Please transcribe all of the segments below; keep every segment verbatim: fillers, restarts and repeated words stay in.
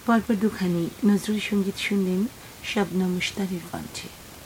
পরপর দুখানি নজরুল সঙ্গীত শুনলেন শবনম মুশতারির কণ্ঠে।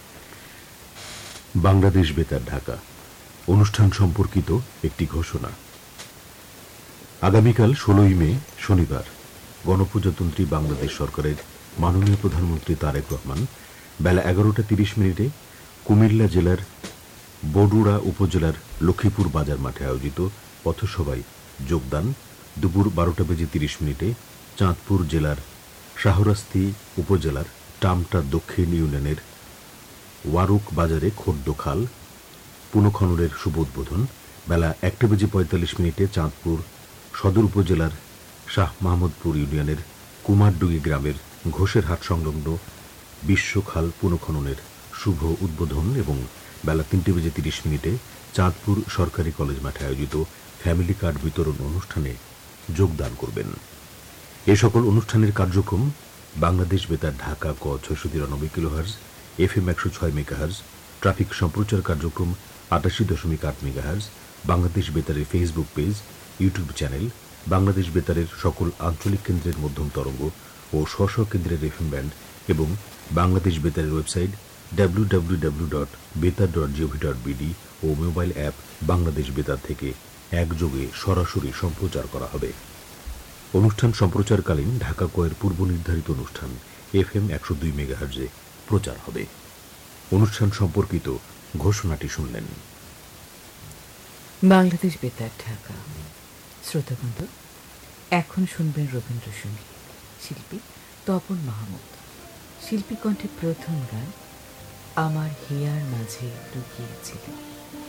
বাংলাদেশ বেতার ঢাকা অনুষ্ঠান সম্পর্কিত একটি ঘোষণা। আগামীকাল ষোলোই মে শনিবার গণপ্রজাতন্ত্রী বাংলাদেশ সরকারের মাননীয় প্রধানমন্ত্রী তারেক রহমান বেলা এগারোটা তিরিশ মিনিটে কুমিল্লা জেলার বডুড়া উপজেলার লক্ষ্মীপুর বাজার মাঠে আয়োজিত পথসভায় যোগদান। দুপুর বারোটা বেজে তিরিশ মিনিটে চাঁদপুর জেলার শাহরাস্তি উপজেলার টামটা দক্ষিণ ইউনিয়নের ওয়ারুক বাজারে খোদ্দ খাল পুনঃখননের শুভ উদ্বোধন। বেলা একটা বেজে পঁয়তাল্লিশ মিনিটে চাঁদপুর সদর উপজেলার শাহ মাহমুদপুর ইউনিয়নের কুমারডুগি গ্রামের ঘোষের হাট সংলগ্ন বিশ্বখাল পুনঃখননের শুভ উদ্বোধন এবং বেলা তিনটে বেজে তিরিশ মিনিটে চাঁদপুর সরকারি কলেজ মাঠে আয়োজিত ফ্যামিলি কার্ড বিতরণ অনুষ্ঠানে যোগদান করবেন। এ সকল অনুষ্ঠানের কার্যক্রম বাংলাদেশ বেতার ঢাকা ক ছয়শো তিরানব্বই কিলোহার্জ, এফ এম একশো ছয় মেগাহার্জ, ট্রাফিক সম্প্রচার কার্যক্রম আটাশি দশমিক আট megahertz, Bangladesh বেতারের Facebook page, YouTube channel, Bangladesh বেতারের সকল আঞ্চলিক কেন্দ্রের মধ্যম তরঙ্গ ও স্ব স্ব কেন্দ্রের এফ এম ব্যান্ড এবং Bangladesh বেতারের website W W W dot বেতার ডট জিওভি ডট বিডি ও মোবাইল অ্যাপ বাংলাদেশ বেতার থেকে একযোগে সরাসরি সম্প্রচার করা হবে। অনুষ্ঠান সম্প্রচারকালীন ঢাকা কয়ের পূর্ব নির্ধারিত অনুষ্ঠান এফ এম একশো দুই মেগাহার্জে প্রচার হবে। অনুষ্ঠান সম্পর্কিত ঘোষণাটি শুনলেন। বাংলাদেশ বেতার ঢাকা। শ্রোতাবন্ধু, এখন শুনবেন রবীন্দ্রসঙ্গীত। শিল্পী তপন মাহমুদ। শিল্পী কণ্ঠে প্রথম গান আমার হিয়ার মাঝে লুকিয়েছিল।